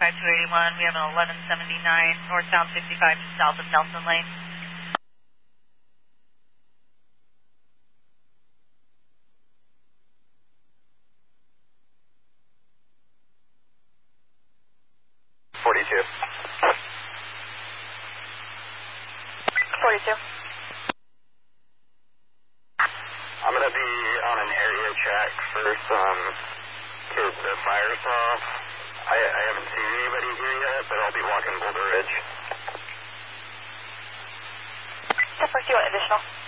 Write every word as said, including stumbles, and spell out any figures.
five two eighty-one. We have an eleven seventy-nine northbound fifty-five just south of Nelson Lane. forty-two. forty-two. I'm going to be on an area check for some kids at fire off. I, I haven't seen anybody here yet, but I'll be walking Boulder Ridge. ten four, do you want additional?